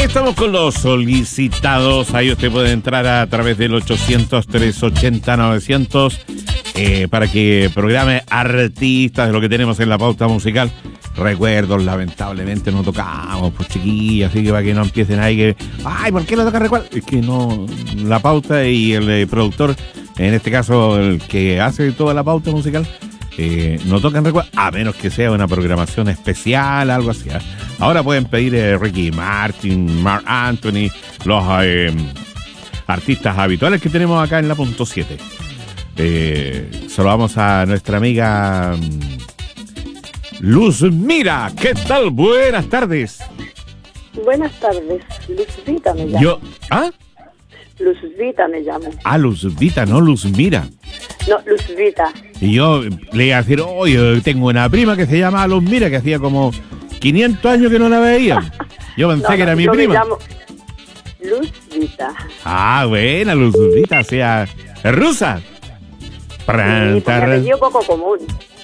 Estamos con los solicitados. Ahí usted puede entrar a través del 800-380-900 para que programe artistas de lo que tenemos en la pauta musical. Recuerdos, lamentablemente no tocamos, pues chiquillas, así que para que no empiecen ahí que... Ay, ¿por qué no toca recuerdos? Es que no, la pauta y el productor, en este caso el que hace toda la pauta musical, no tocan recuerdos, a menos que sea una programación especial, algo así. Ahora pueden pedir Ricky Martin, Marc Anthony, los artistas habituales que tenemos acá en la punto 7. Saludamos a nuestra amiga Luzmira. ¿Qué tal? Buenas tardes. Buenas tardes. Luzvita me llamo. Luzvita me llamo. Luzvita, no Luzmira. No, Luzvita. Y yo le iba a decir, oye, tengo una prima que se llama Luzmira, que hacía como 500 años que no la veía. Yo pensé que era mi prima. Me llamo Luzvita. Buena, Luzvita, o sea, es rusa. Sí, porque apellido poco común.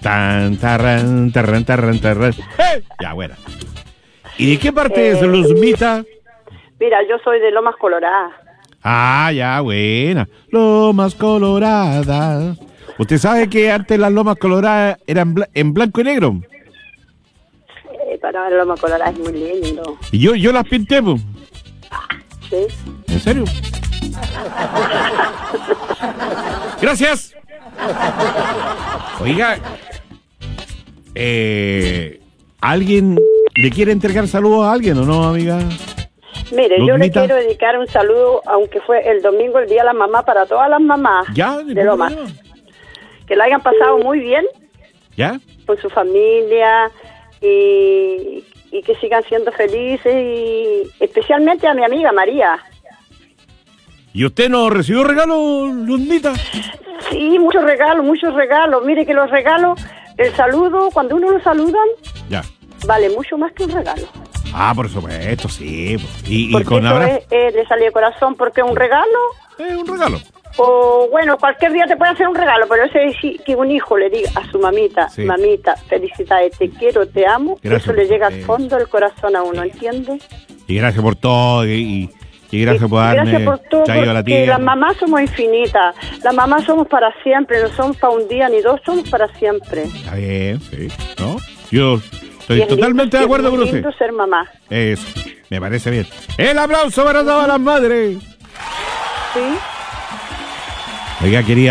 Ya, bueno. ¿Y de qué parte es Luzmita? Mira, yo soy de Lomas Coloradas. Ya, buena. Lomas Coloradas. ¿Usted sabe que antes las Lomas Coloradas eran en blanco y negro? Para Lomas Coloradas es muy lindo. Y yo las pinté, pues. ¿Sí? ¿En serio? Gracias. Oiga, ¿alguien le quiere entregar saludos a alguien o no, amiga? Mire, Luzmita. yo le quiero dedicar un saludo, aunque fue el domingo, el Día de la Mamá, para todas las mamás de Lomas. Que la hayan pasado muy bien. ¿Ya? Con su familia y que sigan siendo felices, y especialmente a mi amiga María. ¿Y usted no recibió regalos, Luzmita? Sí, muchos regalos. Mire que los regalos, el saludo, cuando uno lo saludan, Ya. vale mucho más que un regalo. Por supuesto, sí. Y Porque con eso abrazo. le sale de corazón, porque un regalo, Es un regalo. o bueno, cualquier día te puede hacer un regalo, pero ese sí, que un hijo le diga a su mamita, Sí. mamita, felicidades, te quiero, te amo, Gracias. eso le llega al fondo del corazón a uno, ¿entiendes? Y gracias por todo. Y gracias por haberme Gracias por todo, traído a la porque tía. las mamás somos infinitas, las mamás somos para siempre, no somos para un día ni dos, somos para siempre. Está bien, sí. ¿No? Yo Y estoy es totalmente lindo, de acuerdo es con muy usted. lindo ser mamá. Eso, me parece bien. El aplauso para todas las madres. ¿Sí? Oiga, quería